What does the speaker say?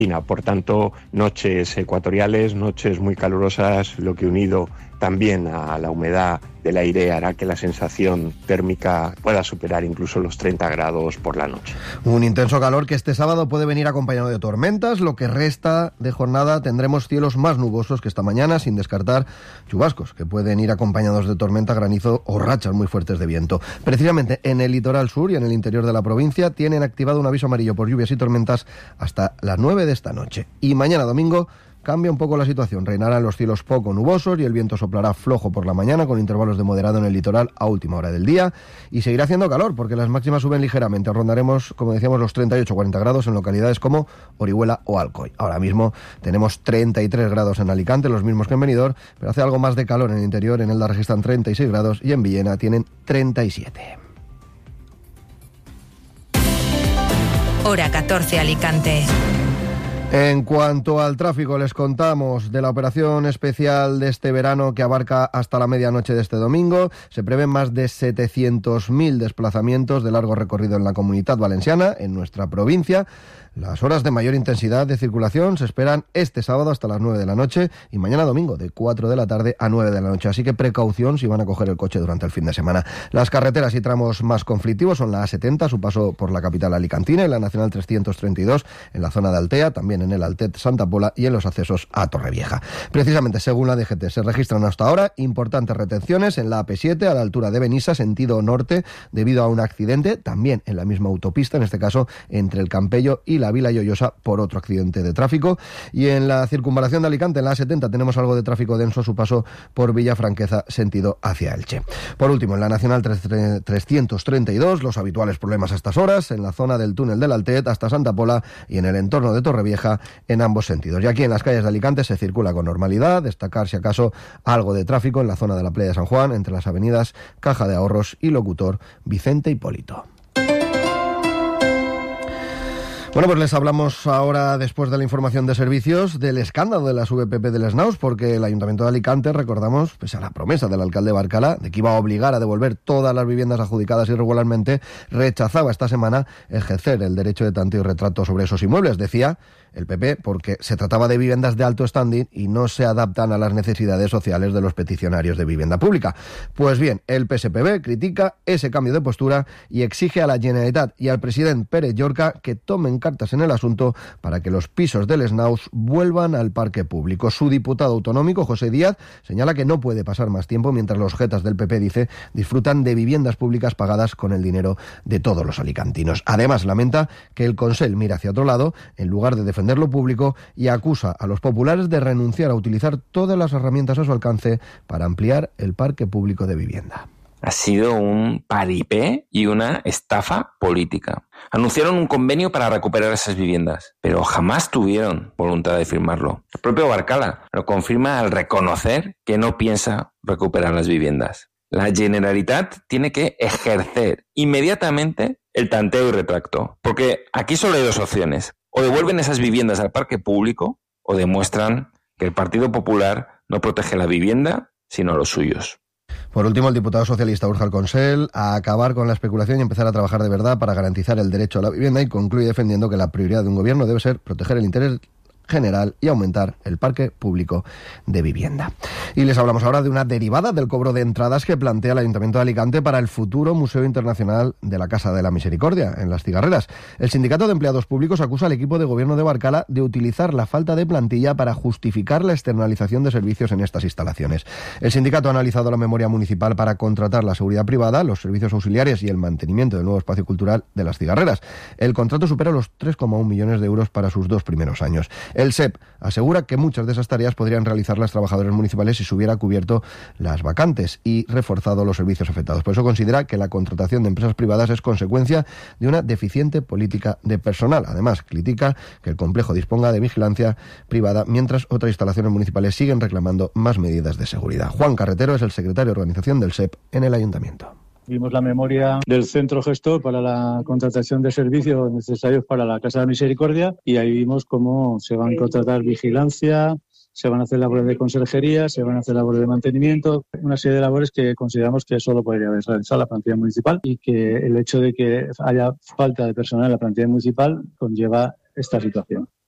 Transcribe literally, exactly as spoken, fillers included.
Por tanto, noches ecuatoriales, noches muy calurosas, lo que unido también a la humedad del aire hará que la sensación térmica pueda superar incluso los treinta grados por la noche. Un intenso calor que este sábado puede venir acompañado de tormentas. Lo que resta de jornada tendremos cielos más nubosos que esta mañana, sin descartar chubascos que pueden ir acompañados de tormenta, granizo o rachas muy fuertes de viento. Precisamente en el litoral sur y en el interior de la provincia tienen activado un aviso amarillo por lluvias y tormentas hasta las nueve de esta noche. Y mañana domingo cambia un poco la situación. Reinarán los cielos poco nubosos y el viento soplará flojo por la mañana con intervalos de moderado en el litoral a última hora del día. Y seguirá haciendo calor porque las máximas suben ligeramente. Rondaremos, como decíamos, los treinta y ocho a cuarenta grados en localidades como Orihuela o Alcoy. Ahora mismo tenemos treinta y tres grados en Alicante, los mismos que en Benidorm, pero hace algo más de calor en el interior. En Elda registran treinta y seis grados y en Villena tienen treinta y siete. Hora catorce, Alicante. En cuanto al tráfico, les contamos de la operación especial de este verano que abarca hasta la medianoche de este domingo. Se prevén más de setecientos mil desplazamientos de largo recorrido en la Comunitat Valenciana, en nuestra provincia. Las horas de mayor intensidad de circulación se esperan este sábado hasta las nueve de la noche y mañana domingo de cuatro de la tarde a nueve de la noche. Así que precaución si van a coger el coche durante el fin de semana. Las carreteras y tramos más conflictivos son la A setenta, su paso por la capital alicantina, y la Nacional trescientos treinta y dos en la zona de Altea, también en el Altet Santa Pola y en los accesos a Torrevieja. Precisamente, según la D G T, se registran hasta ahora importantes retenciones en la A P siete a la altura de Benissa, sentido norte, debido a un accidente, también en la misma autopista, en este caso entre el Campello y la Vila Lloyosa, por otro accidente de tráfico. Y en la circunvalación de Alicante, en la A setenta, tenemos algo de tráfico denso a su paso por Villafranqueza, sentido hacia Elche. Por último, en la Nacional trescientos treinta y dos, los habituales problemas a estas horas, en la zona del túnel del Altet hasta Santa Pola y en el entorno de Torrevieja, en ambos sentidos. Y aquí en las calles de Alicante se circula con normalidad, destacar si acaso algo de tráfico en la zona de la playa de San Juan, entre las avenidas Caja de Ahorros y Locutor Vicente Hipólito. Bueno, pues les hablamos ahora, después de la información de servicios, del escándalo de las V P P de Les Naus, porque el Ayuntamiento de Alicante, recordamos, pese a la promesa del alcalde Barcala de que iba a obligar a devolver todas las viviendas adjudicadas irregularmente, rechazaba esta semana ejercer el derecho de tanteo y retrato sobre esos inmuebles. Decía el P P porque se trataba de viviendas de alto standing y no se adaptan a las necesidades sociales de los peticionarios de vivienda pública. Pues bien, el P S P B critica ese cambio de postura y exige a la Generalitat y al presidente Pérez Llorca que tomen cartas en el asunto para que los pisos de Les Naus vuelvan al parque público. Su diputado autonómico, José Díaz, señala que no puede pasar más tiempo mientras los jetas del P P, dice, disfrutan de viviendas públicas pagadas con el dinero de todos los alicantinos. Además, lamenta que el Consell mire hacia otro lado en lugar de defender lo público y acusa a los populares de renunciar a utilizar todas las herramientas a su alcance para ampliar el parque público de vivienda. Ha sido un paripé y una estafa política. Anunciaron un convenio para recuperar esas viviendas, pero jamás tuvieron voluntad de firmarlo. El propio Barcala lo confirma al reconocer que no piensa recuperar las viviendas. La Generalitat tiene que ejercer inmediatamente el tanteo y retracto, porque aquí solo hay dos opciones. O devuelven esas viviendas al parque público o demuestran que el Partido Popular no protege la vivienda, sino a los suyos. Por último, el diputado socialista urge al Consell a acabar con la especulación y empezar a trabajar de verdad para garantizar el derecho a la vivienda, y concluye defendiendo que la prioridad de un gobierno debe ser proteger el interés general y aumentar el parque público de vivienda. Y les hablamos ahora de una derivada del cobro de entradas que plantea el Ayuntamiento de Alicante para el futuro Museo Internacional de la Casa de la Misericordia, en Las Cigarreras. El Sindicato de Empleados Públicos acusa al equipo de gobierno de Barcala de utilizar la falta de plantilla para justificar la externalización de servicios en estas instalaciones. El sindicato ha analizado la memoria municipal para contratar la seguridad privada, los servicios auxiliares y el mantenimiento del nuevo espacio cultural de Las Cigarreras. El contrato supera los tres coma uno millones de euros para sus dos primeros años. El S E P asegura que muchas de esas tareas podrían realizarlas trabajadores municipales si se hubiera cubierto las vacantes y reforzado los servicios afectados. Por eso considera que la contratación de empresas privadas es consecuencia de una deficiente política de personal. Además, critica que el complejo disponga de vigilancia privada, mientras otras instalaciones municipales siguen reclamando más medidas de seguridad. Juan Carretero es el secretario de organización del S E P en el Ayuntamiento. Vimos la memoria del centro gestor para la contratación de servicios necesarios para la Casa de la Misericordia y ahí vimos cómo se van a contratar vigilancia, se van a hacer labores de conserjería, se van a hacer labores de mantenimiento, una serie de labores que consideramos que solo podría haber realizado la plantilla municipal y que el hecho de que haya falta de personal en la plantilla municipal conlleva esta situación.